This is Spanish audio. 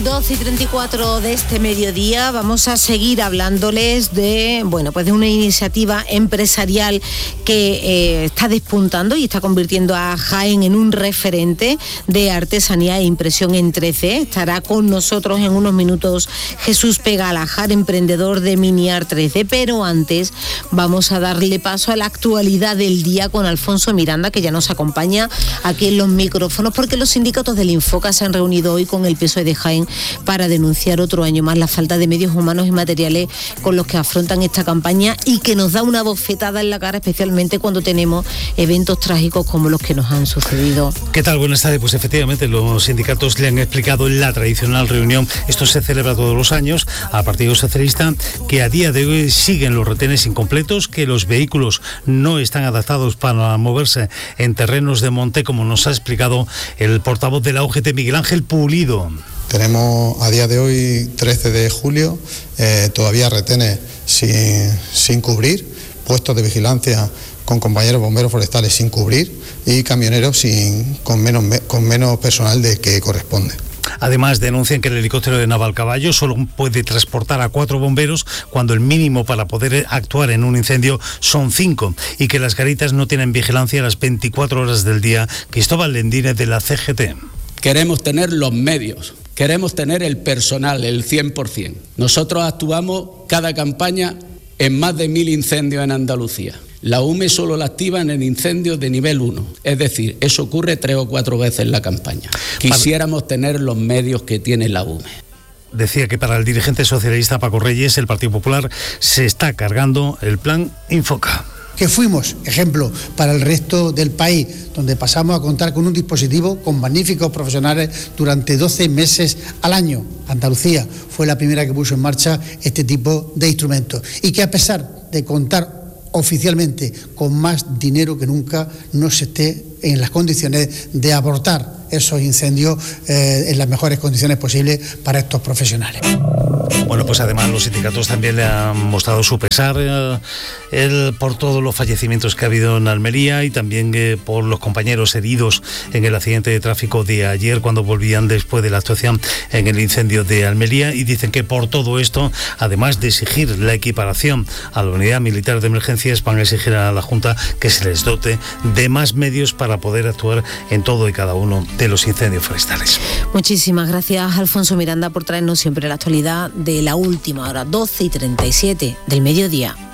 12:34 de este mediodía. Vamos a seguir hablándoles de, de una iniciativa empresarial que está despuntando y está convirtiendo a Jaén en un referente de artesanía e impresión en 3D. Estará con nosotros en unos minutos Jesús Pegalajar, emprendedor de Miniart 3D, pero antes vamos a darle paso a la actualidad del día con Alfonso Miranda, que ya nos acompaña aquí en los micrófonos, porque los sindicatos del Infoca se han reunido hoy con el PSOE de Jaén para denunciar otro año más la falta de medios humanos y materiales con los que afrontan esta campaña, y que nos da una bofetada en la cara, especialmente cuando tenemos eventos trágicos como los que nos han sucedido. ¿Qué tal? Buenas tardes. Pues efectivamente los sindicatos le han explicado en la tradicional reunión, esto se celebra todos los años, al Partido Socialista, que a día de hoy siguen los retenes incompletos, que los vehículos no están adaptados para moverse en terrenos de monte, como nos ha explicado el portavoz de la UGT, Miguel Ángel Pulido. Tenemos a día de hoy, 13 de julio, todavía retenes sin cubrir, puestos de vigilancia con compañeros bomberos forestales sin cubrir y camioneros con menos personal de que corresponde. Además, denuncian que el helicóptero de Navalcaballo solo puede transportar a 4 bomberos cuando el mínimo para poder actuar en un incendio son 5, y que las garitas no tienen vigilancia a las 24 horas del día. Cristóbal Lendínez, de la CGT. Queremos tener los medios, queremos tener el personal, el 100%. Nosotros actuamos cada campaña en más de 1.000 incendios en Andalucía. La UME solo la activan en incendios de nivel 1, es decir, eso ocurre 3 o 4 veces en la campaña. Quisiéramos tener los medios que tiene la UME. Decía que para el dirigente socialista Paco Reyes, el Partido Popular se está cargando el plan Infoca. Que fuimos ejemplo para el resto del país, donde pasamos a contar con un dispositivo con magníficos profesionales durante 12 meses al año. Andalucía fue la primera que puso en marcha este tipo de instrumentos, y que a pesar de contar oficialmente con más dinero que nunca, no se esté en las condiciones de abordar esos incendios en las mejores condiciones posibles para estos profesionales. Bueno, pues además los sindicatos también le han mostrado su pesar por todos los fallecimientos que ha habido en Almería, y también por los compañeros heridos en el accidente de tráfico de ayer cuando volvían después de la actuación en el incendio de Almería, y dicen que por todo esto, además de exigir la equiparación a la unidad militar de emergencias, van a exigir a la Junta que se les dote de más medios para poder actuar en todo y cada uno de los incendios forestales. Muchísimas gracias, Alfonso Miranda, por traernos siempre la actualidad de la última hora, 12:37 del mediodía.